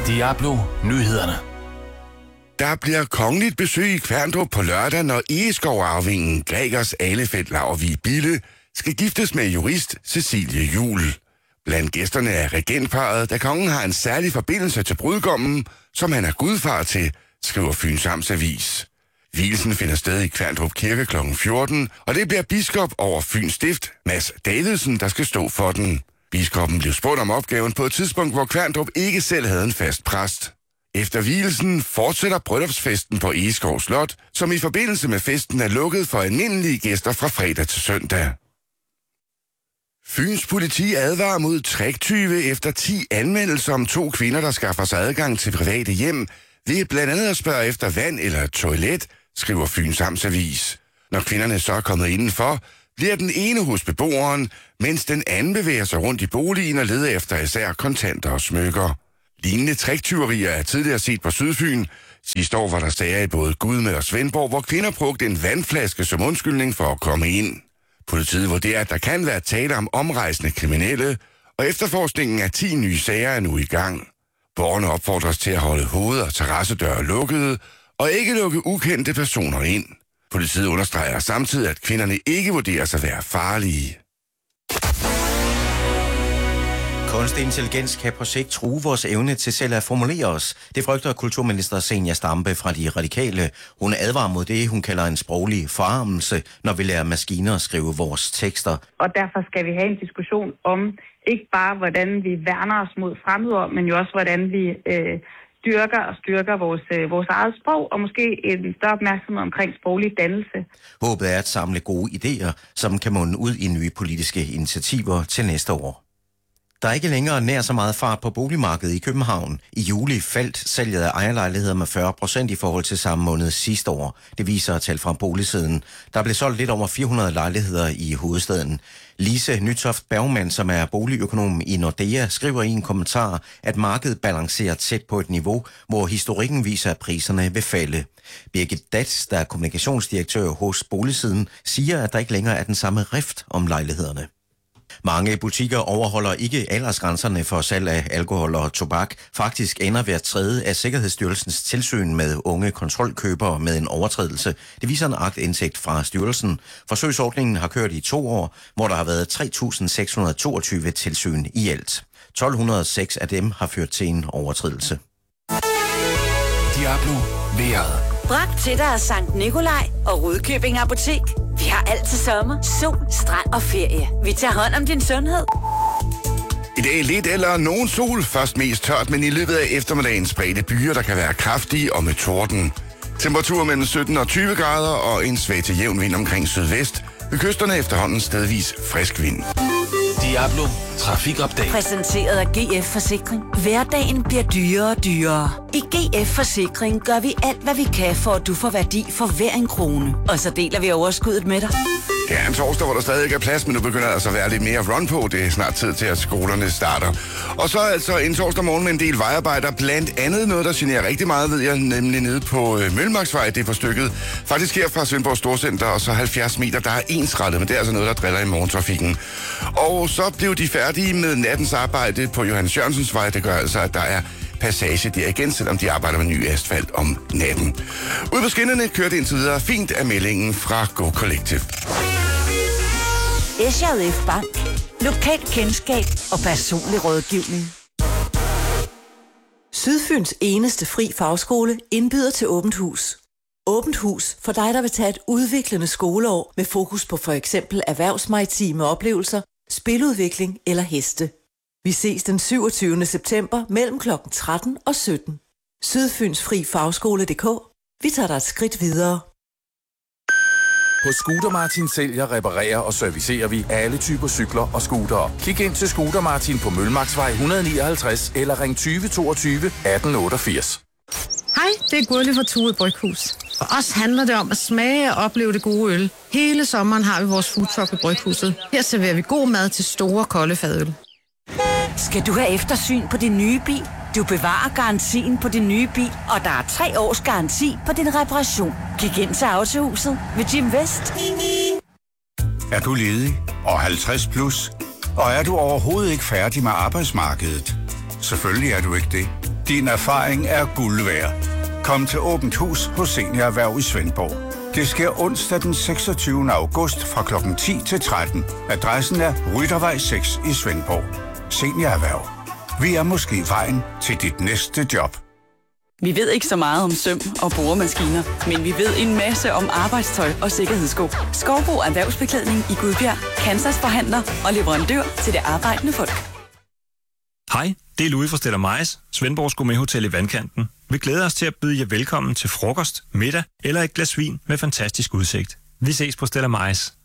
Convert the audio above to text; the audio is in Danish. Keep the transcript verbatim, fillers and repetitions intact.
Diablo Nyhederne. Der bliver kongeligt besøg i Kværndrup på lørdag, når Egeskov-arvingen Gregers Ahlefeldt Laurvig Bille skal giftes med jurist Cecilie Juhl. Blandt gæsterne er regentparret, da kongen har en særlig forbindelse til brudgommen, som han er gudfar til, skriver Fyns Amtsavis. Vielsen finder sted i Kværndrup Kirke klokken fjorten, og det bliver biskop over Fyns Stift, Mads Davidsen, der skal stå for den. Biskoppen blev spurgt om opgaven på et tidspunkt, hvor Kværndrup ikke selv havde en fast præst. Efter vielsen fortsætter bryllupsfesten på Egeskov Slot, som i forbindelse med festen er lukket for almindelige gæster fra fredag til søndag. Fyns politi advarer mod tricktyve efter ti anmeldelser om to kvinder, der skaffer sig adgang til private hjem, ved blandt andet at spørge efter vand eller toilet, skriver Fyns Amtsavis. Når kvinderne så er kommet indenfor, bliver den ene hos beboeren, mens den anden bevæger sig rundt i boligen og leder efter især kontanter og smykker. Lignende tricktyverier er tidligere set på Sydfyn. Sidste år var der sager i både Gudme og Svendborg, hvor kvinder brugte en vandflaske som undskyldning for at komme ind. Politiet vurderer, at der kan være tale om omrejsende kriminelle, og efterforskningen af ti nye sager er nu i gang. Borgerne opfordres til at holde hoved- og terrassedøre lukkede, og ikke lukke ukendte personer ind. Politiet understreger samtidig, at kvinderne ikke vurderes at være farlige. Kunstig intelligens kan på sigt true vores evne til selv at formulere os. Det frygter kulturminister Zenia Stampe fra De Radikale. Hun advarer mod det, hun kalder en sproglig forarmelse, når vi lærer maskiner at skrive vores tekster. Og derfor skal vi have en diskussion om ikke bare, hvordan vi værner os mod fremmedord, men jo også, hvordan vi øh, styrker og styrker vores, øh, vores eget sprog, og måske en større opmærksomhed omkring sproglig dannelse. Håbet er at samle gode idéer, som kan munde ud i nye politiske initiativer til næste år. Der er ikke længere nær så meget fart på boligmarkedet i København. I juli faldt salget af ejerlejligheder med fyrre procent i forhold til samme måned sidste år. Det viser tal fra boligsiden. Der blev solgt lidt over fire hundrede lejligheder i hovedstaden. Lise Nytoft Bergmann, som er boligøkonom i Nordea, skriver i en kommentar, at markedet balancerer tæt på et niveau, hvor historikken viser, at priserne vil falde. Birgit Dats, der er kommunikationsdirektør hos boligsiden, siger, at der ikke længere er den samme rift om lejlighederne. Mange butikker overholder ikke aldersgrænserne for salg af alkohol og tobak. Faktisk ender hver tredje af Sikkerhedsstyrelsens tilsyn med unge kontrolkøbere med en overtrædelse. Det viser en aktindsigt fra styrelsen. Forsøgsordningen har kørt i to år, hvor der har været tre tusind seks hundrede og toogtyve tilsyn i alt. tolv hundrede og seks af dem har ført til en overtrædelse. Diablo vejret. Bragt til dig af Sankt Nikolaj og Rudkøbing Apotek. Vi har alt til sommer, sol, strand og ferie. Vi tager hånd om din sundhed. I dag lidt eller nogen sol, først mest tørt, men i løbet af eftermiddagen spredte byer, der kan være kraftige og med torden. Temperaturer mellem sytten og tyve grader og en svag til jævn vind omkring sydvest. Ved kysterne efterhånden stedvis frisk vind. Diablo Trafikupdate. Præsenteret af G F Forsikring. Hverdagen bliver dyrere og dyrere. I G F Forsikring gør vi alt, hvad vi kan, for at du får værdi for hver en krone. Og så deler vi overskuddet med dig. Det er en torsdag, hvor der stadig ikke er plads, men nu begynder der altså at være lidt mere run på. Det er snart tid til, at skolerne starter. Og så altså en torsdag morgen med en del vejarbejder. Blandt andet noget, der generer rigtig meget, ved jeg, nemlig nede på øh, Møllemarksvej. Det er på stykket. Faktisk her fra Svendborg Storcenter, og så halvfjerds meter, der er ensrettet, men det er altså noget, der driller i morgentrafikken. Og så blev de færdige med nattens arbejde på Johannes Jørgensens Vej. Det gør altså, at der er passage der igen, selvom de arbejder med ny asfalt om natten. Ude på skinnerne kører det indtil videre fint af meldingen fra Go Collective. S J F Bank. Lokalt kendskab og personlig rådgivning. Sydfyns eneste fri fagskole indbyder til åbent hus. Åbent hus for dig, der vil tage et udviklende skoleår med fokus på for eksempel erhvervsmaritime oplevelser, spiludvikling eller heste. Vi ses den syvogtyvende september mellem klokken tretten og sytten. Sydfyns Fri Fagskole punktum d k. Vi tager dig et skridt videre. Hos Scooter Martin sælger, reparerer og servicerer vi alle typer cykler og scootere. Kig ind til Scooter Martin på Møllemarksvej et hundrede nioghalvtreds eller ring tyve toogtyve atten otteogfirs. Hej, det er Gurli fra Tue Bryghus. For os handler det om at smage og opleve det gode øl. Hele sommeren har vi vores foodtruck i Bryghuset. Her serverer vi god mad til store, kolde fadøl. Skal du have eftersyn på din nye bil? Du bevarer garantien på din nye bil, og der er tre års garanti på din reparation. Kig ind til Autohuset ved Jim West. Er du ledig og halvtreds plus? Og er du overhovedet ikke færdig med arbejdsmarkedet? Selvfølgelig er du ikke det. Din erfaring er guld værd. Kom til Åbent Hus hos Senior Erhverv i Svendborg. Det sker onsdag den seksogtyvende august fra klokken ti til tretten. Adressen er Ryttervej seks i Svendborg. Senior Erhverv. Vi er måske vejen til dit næste job. Vi ved ikke så meget om søm og boremaskiner, men vi ved en masse om arbejdstøj og sikkerhedssko. Skovbo Erhvervsbeklædning i Gudbjerg, Kansas forhandler og leverandør til det arbejdende folk. Hej, det er Louis fra Stella Meis, Svendborgs Gourmet-hotel i Vandkanten. Vi glæder os til at byde jer velkommen til frokost, middag eller et glas vin med fantastisk udsigt. Vi ses på Stella Meis.